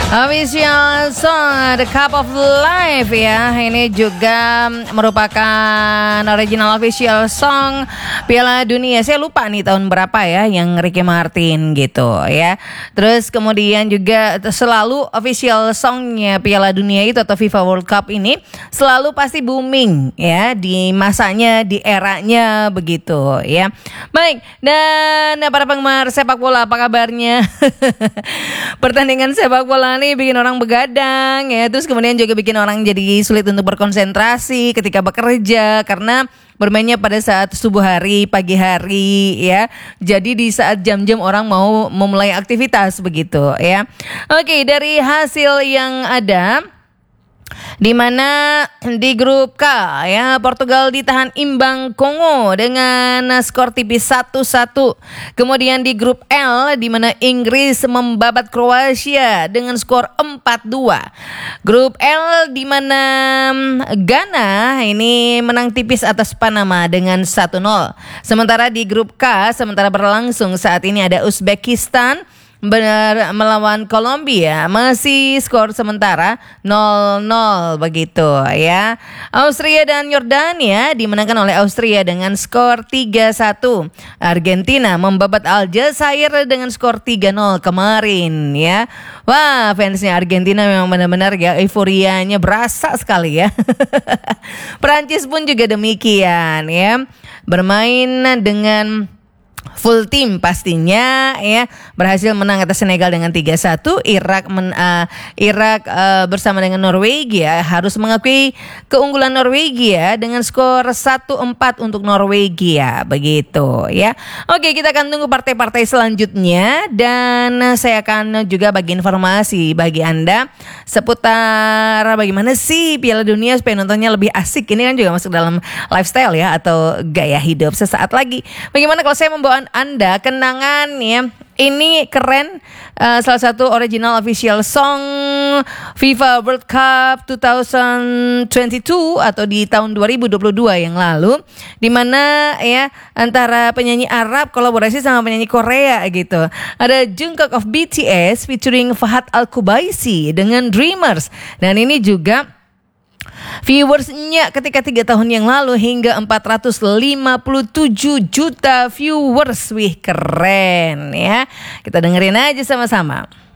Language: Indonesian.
Official song The Cup of Life ya. Ini juga merupakan original official song Piala Dunia. Saya lupa nih tahun berapa ya yang Ricky Martin gitu ya. Terus kemudian juga selalu official songnya Piala Dunia itu atau FIFA World Cup ini selalu pasti booming ya di masanya, di eranya begitu ya. Baik, dan para penggemar sepak bola apa kabarnya? Pertandingan sepak bola nih bikin orang begadang ya, terus kemudian juga bikin orang jadi sulit untuk berkonsentrasi ketika bekerja karena bermainnya pada saat subuh hari, pagi hari ya. Jadi di saat jam-jam orang mau memulai aktivitas begitu ya. Oke, dari hasil yang ada di mana di grup K ya Portugal ditahan imbang Kongo dengan skor tipis 1-1. Kemudian di grup L di mana Inggris membabat Kroasia dengan skor 4-2. Grup L di mana Ghana ini menang tipis atas Panama dengan 1-0. Sementara di grup K sementara berlangsung saat ini ada Uzbekistan melawan Kolombia, masih skor sementara 0-0 begitu ya. Austria dan Yordania dimenangkan oleh Austria dengan skor 3-1. Argentina membabat Aljazair dengan skor 3-0 kemarin ya. Wah, fansnya Argentina memang benar-benar ya euforianya berasa sekali ya. Perancis pun juga demikian ya. Bermain dengan full team pastinya ya, berhasil menang atas Senegal dengan 3-1. Irak bersama dengan Norwegia harus mengakui keunggulan Norwegia dengan skor 1-4 untuk Norwegia begitu ya. Oke, kita akan tunggu partai-partai selanjutnya dan saya akan juga bagi informasi bagi Anda seputar bagaimana sih Piala Dunia supaya nontonnya lebih asik. Ini kan juga masuk dalam lifestyle ya atau gaya hidup sesaat lagi. Bagaimana kalau saya membawa Anda kenangan ya. Ini keren, salah satu original official song FIFA World Cup 2022 atau di tahun 2022 yang lalu, di mana ya antara penyanyi Arab kolaborasi sama penyanyi Korea gitu. Ada Jungkook of BTS featuring Fahad Al-Kubaisi dengan Dreamers, dan ini juga viewersnya ketika 3 tahun yang lalu hingga 457 juta viewers. Wih, keren ya. Kita dengerin aja sama-sama.